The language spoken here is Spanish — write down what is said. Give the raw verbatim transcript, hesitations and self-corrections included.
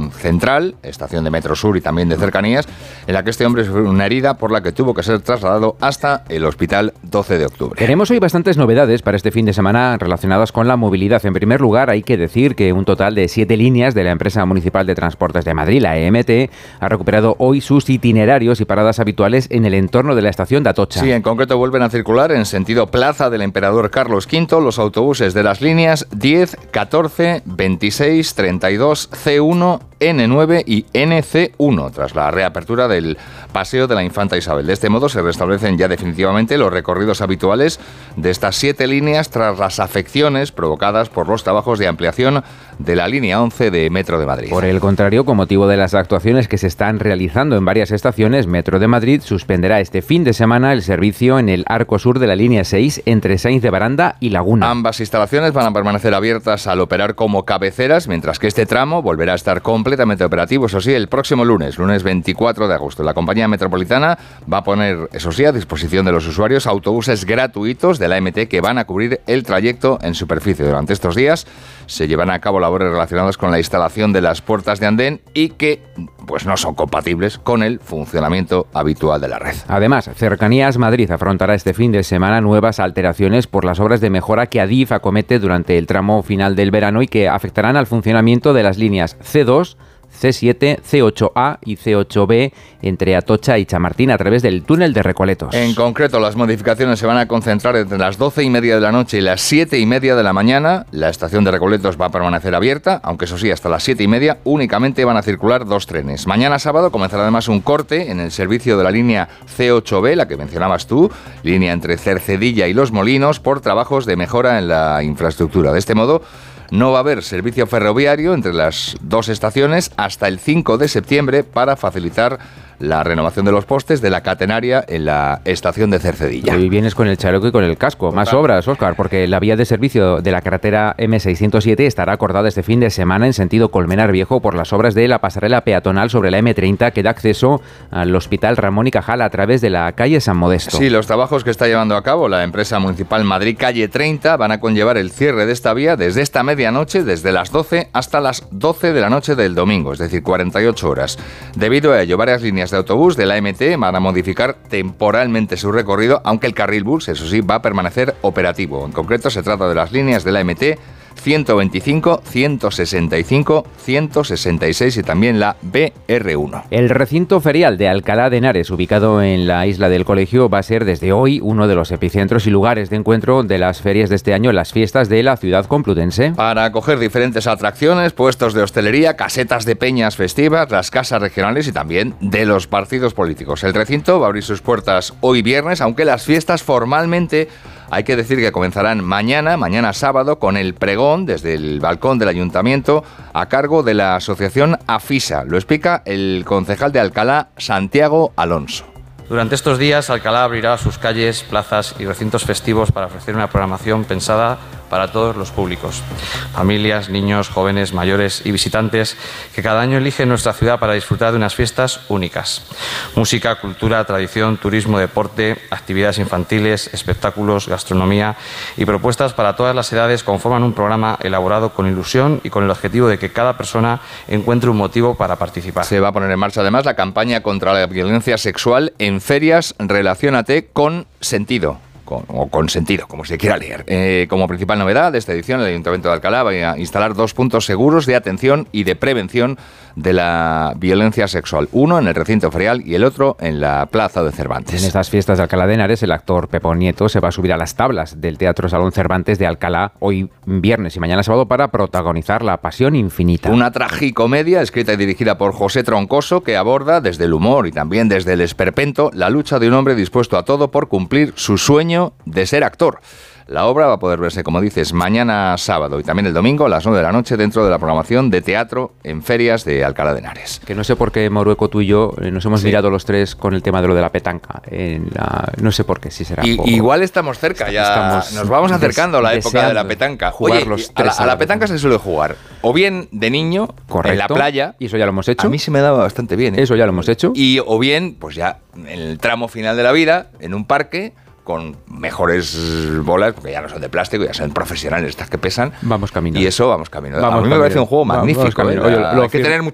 estación central, estación de Metro Sur y también de cercanías, en la que este hombre sufrió una herida por la que tuvo que ser trasladado hasta el hospital doce de octubre. Tenemos hoy bastantes novedades para este fin de semana relacionadas con la movilidad. En primer lugar, hay que decir que un total de siete líneas de la empresa municipal de transportes de Madrid, la E M T, ha recuperado hoy sus itinerarios y paradas habituales en el entorno de la estación de Atocha. Sí, en concreto vuelven a circular en sentido Plaza del Emperador Carlos quinto los autobuses de las líneas diez, catorce, veintiséis, treinta y dos, C uno, N nueve y N C uno, tras la reapertura del Paseo de la Infanta Isabel. De este modo se restablecen ya definitivamente los recorridos habituales de estas siete líneas tras las afecciones provocadas por los trabajos de ampliación de la línea once de Metro de Madrid. Por el contrario, con motivo de las actuaciones que se están realizando en varias estaciones, Metro de Madrid suspenderá este fin de semana el servicio en el arco sur de la línea seis entre Sainz de Baranda y Laguna. Ambas instalaciones van a permanecer abiertas al operar como cabeceras, mientras que este tramo volverá a estar completamente operativo, eso sí, el próximo lunes, lunes veinticuatro de agosto. La compañía metropolitana va a poner, eso sí, a disposición de los usuarios autobuses gratuitos de la E M T que van a cubrir el trayecto en superficie. Durante estos días se llevan a cabo labores relacionadas con la instalación de las puertas de andén y que pues no son compatibles con el funcionamiento habitual de la red. Además, Cercanías Madrid afrontará este fin de semana nuevas alteraciones por las obras de mejora que Adif acomete durante el tramo final del verano y que afectarán al funcionamiento de las líneas C dos, C siete, C ocho A y C ocho B entre Atocha y Chamartín a través del túnel de Recoletos. En concreto, las modificaciones se van a concentrar entre las doce y media de la noche y las siete y media de la mañana. La estación de Recoletos va a permanecer abierta, aunque eso sí, hasta las siete y media únicamente van a circular dos trenes. Mañana sábado comenzará además un corte en el servicio de la línea C ocho B, la que mencionabas tú, línea entre Cercedilla y Los Molinos, por trabajos de mejora en la infraestructura. De este modo, no va a haber servicio ferroviario entre las dos estaciones hasta el cinco de septiembre para facilitar la renovación de los postes de la catenaria en la estación de Cercedilla. Hoy vienes con el chaleco y con el casco. Más obras, Óscar, porque la vía de servicio de la carretera eme seiscientos siete estará acordada este fin de semana en sentido Colmenar Viejo por las obras de la pasarela peatonal sobre la eme treinta que da acceso al Hospital Ramón y Cajal a través de la calle San Modesto. Sí, los trabajos que está llevando a cabo la empresa municipal Madrid Calle treinta van a conllevar el cierre de esta vía desde esta medianoche, desde las doce hasta las doce de la noche del domingo, es decir, cuarenta y ocho horas. Debido a ello, varias líneas de autobús de la E M T van a modificar temporalmente su recorrido, aunque el carril bus, eso sí, va a permanecer operativo. En concreto, se trata de las líneas de la E M T ciento veinticinco, ciento sesenta y cinco, ciento sesenta y seis y también la be erre uno. El recinto ferial de Alcalá de Henares, ubicado en la isla del Colegio, va a ser desde hoy uno de los epicentros y lugares de encuentro de las ferias de este año, las fiestas de la ciudad complutense. Para acoger diferentes atracciones, puestos de hostelería, casetas de peñas festivas, las casas regionales y también de los partidos políticos. El recinto va a abrir sus puertas hoy viernes, aunque las fiestas formalmente hay que decir que comenzarán mañana, mañana sábado, con el pregón desde el balcón del ayuntamiento a cargo de la asociación AFISA. Lo explica el concejal de Alcalá, Santiago Alonso. Durante estos días, Alcalá abrirá sus calles, plazas y recintos festivos para ofrecer una programación pensada para todos los públicos, familias, niños, jóvenes, mayores y visitantes que cada año eligen nuestra ciudad para disfrutar de unas fiestas únicas. Música, cultura, tradición, turismo, deporte, actividades infantiles, espectáculos, gastronomía y propuestas para todas las edades conforman un programa elaborado con ilusión y con el objetivo de que cada persona encuentre un motivo para participar. Se va a poner en marcha además la campaña contra la violencia sexual en ferias. Relaciónate con sentido. Con, o con sentido, como se quiera leer. Eh, como principal novedad de esta edición, el Ayuntamiento de Alcalá va a instalar dos puntos seguros de atención y de prevención de la violencia sexual. Uno en el recinto ferial y el otro en la Plaza de Cervantes. En estas fiestas de Alcalá de Henares, el actor Pepo Nieto se va a subir a las tablas del Teatro Salón Cervantes de Alcalá hoy viernes y mañana sábado para protagonizar La Pasión Infinita. Una tragicomedia escrita y dirigida por José Troncoso que aborda desde el humor y también desde el esperpento la lucha de un hombre dispuesto a todo por cumplir su sueño de ser actor. La obra va a poder verse, como dices, mañana sábado y también el domingo a las nueve de la noche dentro de la programación de teatro en ferias de Alcalá de Henares. Que no sé por qué, Morueco, tú y yo eh, nos hemos sí. mirado los tres con el tema de lo de la petanca. En la, no sé por qué, si será. Y, por, igual estamos cerca, ya estamos nos vamos acercando a la época de la petanca. Oye, los a, la, a la petanca se suele jugar o bien de niño, correcto, en la playa. Y eso ya lo hemos hecho. A mí se me daba bastante bien. ¿eh? Eso ya lo hemos hecho. Y o bien, pues ya en el tramo final de la vida, en un parque, con mejores bolas, porque ya no son de plástico, ya son profesionales estas que pesan. Vamos camino. Y eso, vamos camino. Vamos a mí me camino. parece un juego magnífico. Vamos, vamos ¿eh? Oye, lo Hay que tener mucha